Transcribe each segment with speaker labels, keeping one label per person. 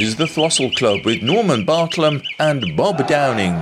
Speaker 1: Is the Throstle Club with Norman Bartlam and Bob Downing.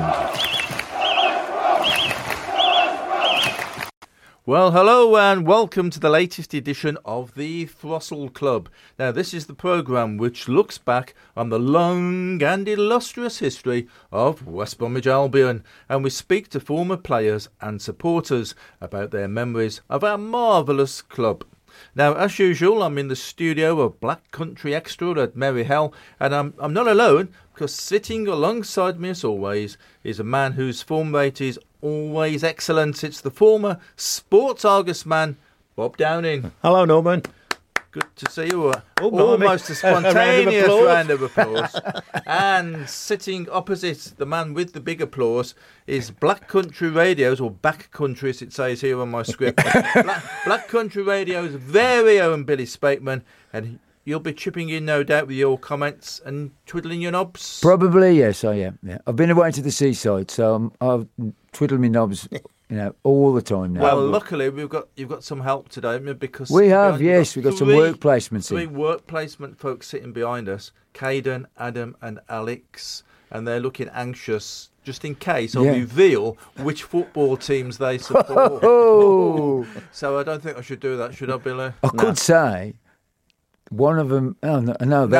Speaker 2: Well, hello and welcome to the latest edition of the Throstle Club. Now, this is the programme which looks back on the long and illustrious history of West Bromwich Albion, and we speak to former players and supporters about their memories of our marvellous club. Now, as usual, I'm in the studio of Black Country Extra at Merry Hell, and I'm not alone, because sitting alongside me as always is a man whose form rate is always excellent. It's the former Sports Argus man, Bob Downing.
Speaker 3: Hello, Norman.
Speaker 2: Good to see you. Almost a spontaneous round of applause. And sitting opposite the man with the big applause is Black Country Radio's, or Back Country as it says here on my script, Black Country Radio's very own Billy Spakeman, and you'll be chipping in, no doubt, with your comments and twiddling your knobs.
Speaker 4: Probably, yes, I am. Yeah. I've been away to the seaside, so I've twiddled my knobs, all the time now.
Speaker 2: Well, luckily you've got some help today, because
Speaker 4: we have, yes, we've got some work placements.
Speaker 2: Three work placement folks sitting behind us: Caden, Adam, and Alex, and they're looking anxious. Just in case I'll reveal which football teams they support. So I don't think I should do that, should I, Billy?
Speaker 4: I could say. One of them, okay, you won't.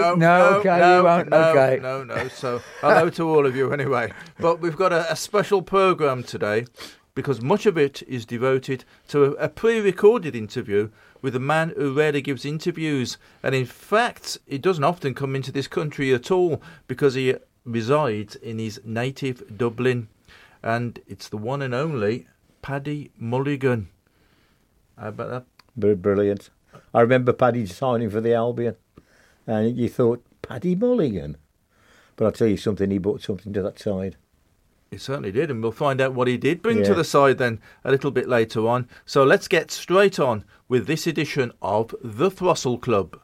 Speaker 4: Okay.
Speaker 2: No. So hello to all of you anyway. But we've got a special programme today, because much of it is devoted to a pre-recorded interview with a man who rarely gives interviews. And in fact, he doesn't often come into this country at all, because he resides in his native Dublin. And it's the one and only Paddy Mulligan. How about that?
Speaker 3: Very brilliant. I remember Paddy signing for the Albion, and you thought, Paddy Mulligan? But I'll tell you something, he brought something to that side.
Speaker 2: He certainly did, and we'll find out what he did bring to the side then a little bit later on. So let's get straight on with this edition of The Throstle Club.